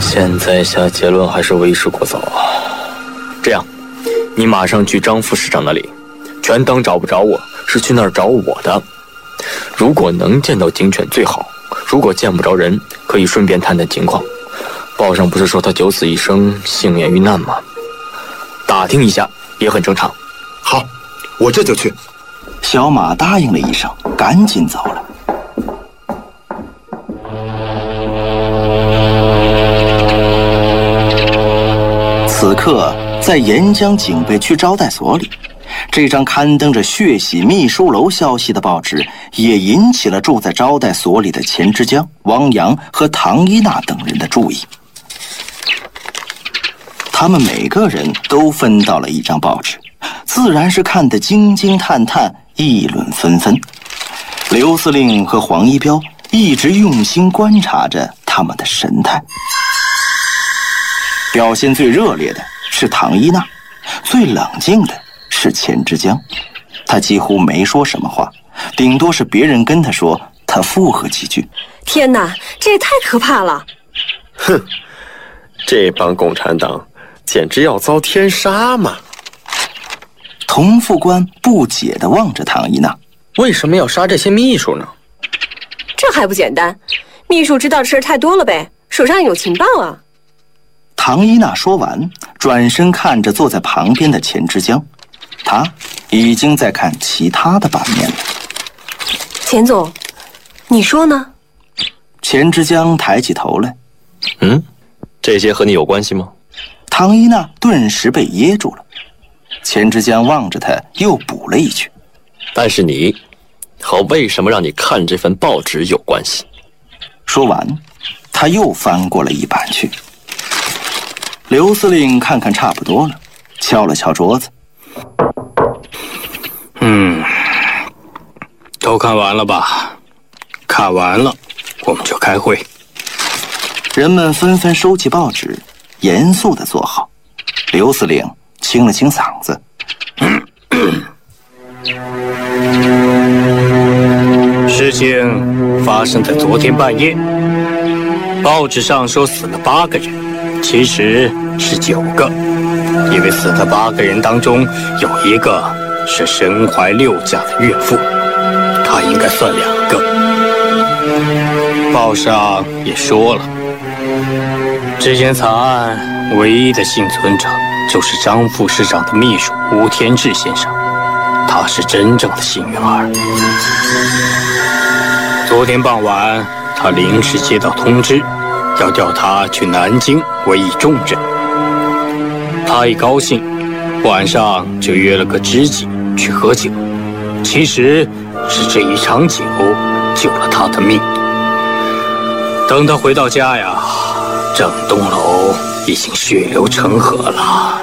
现在下结论还是为时过早啊。这样，你马上去张副市长那里，全当找不着我是去那儿找我的。如果能见到警犬最好，如果见不着人，可以顺便探探情况。报上不是说他九死一生，幸免于难吗？打听一下也很正常。 好，我这就去。 小马答应了一声，赶紧走了。此刻，在沿江警备区招待所里，这张刊登着血洗秘书楼消息的报纸，也引起了住在招待所里的钱之江、汪洋和唐一娜等人的注意。他们每个人都分到了一张报纸，自然是看得惊惊叹叹，议论纷纷。刘司令和黄一彪一直用心观察着他们的神态。表现最热烈的是唐一娜，最冷静的是钱之江。他几乎没说什么话，顶多是别人跟他说，他附和几句。 天哪，这也太可怕了！ 哼，这帮共产党简直要遭天杀嘛！ 童副官不解地望着唐一娜， 为什么要杀这些秘书呢？ 这还不简单，秘书知道的事太多了呗，手上有情报啊。 唐一娜说完，转身看着坐在旁边的钱之江，他已经在看其他的版面了。 钱总，你说呢？ 钱之江抬起头来。 这些和你有关系吗？ 唐一娜顿时被噎住了。钱之江望着他，又补了一句： 但是你和为什么让你看这份报纸有关系。 说完，他又翻过了一版去。刘司令看看差不多了，敲了敲桌子。 都看完了吧？看完了，我们就开会。 人们纷纷收起报纸，严肃地坐好。刘司令清了清嗓子。 事情发生在昨天半夜，报纸上说死了8个人，其实是9个，因为死的8个人当中有1个是身怀6甲的岳父，他应该算2个。报上也说了，这件惨案唯一的幸存者就是张副市长的秘书吴天志先生，他是真正的幸运儿。昨天傍晚，他临时接到通知，要调他去南京委以重任。他一高兴，晚上就约了个知己去喝酒。其实是这一场酒救了他的命。等他回到家呀，整栋楼已经血流成河了。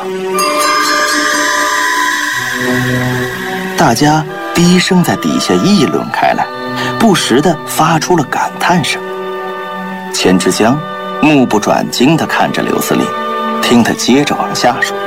大家低声在底下议论开来，不时地发出了感叹声。钱之江目不转睛地看着刘司令，听他接着往下说。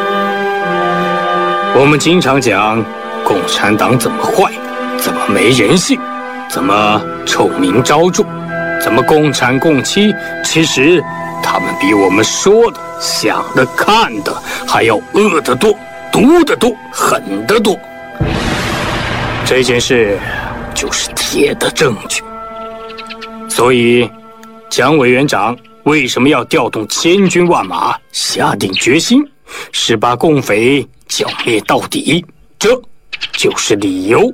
我们经常讲共产党怎么坏，怎么没人性，怎么臭名昭著，怎么共产共妻，其实他们比我们说的、想的、看的还要恶得多，毒得多，狠得多。这件事就是铁的证据。所以蒋委员长为什么要调动千军万马，下定决心是把共匪剿灭到底，这就是理由。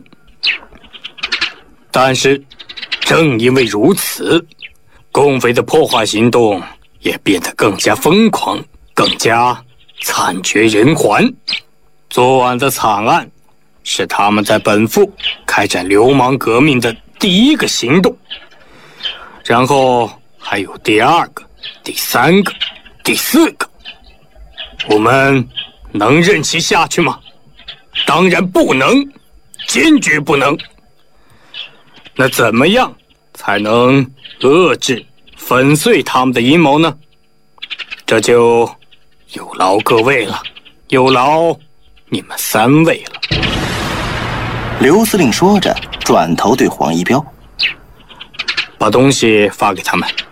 但是正因为如此，共匪的破坏行动也变得更加疯狂，更加惨绝人寰。昨晚的惨案是他们在本部开展流氓革命的第1个行动，然后还有第2个、第3个、第4个。我们能任其下去吗？当然不能，坚决不能。那怎么样才能遏制、粉碎他们的阴谋呢？这就有劳各位了，有劳你们3位了。 刘司令说着，转头对黄一彪： 把东西发给他们。